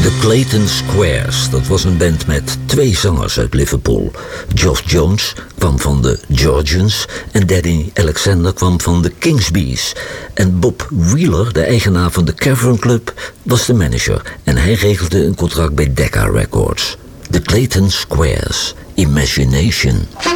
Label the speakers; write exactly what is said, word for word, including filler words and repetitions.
Speaker 1: The Clayton Squares, dat was een band met twee zangers uit Liverpool. Geoff Jones kwam van de Georgians en Daddy Alexander kwam van de Kingsbees. En Bob Wheeler, de eigenaar van de Cavern Club, was de manager en hij regelde een contract bij Decca Records. The Clayton Squares, Imagination.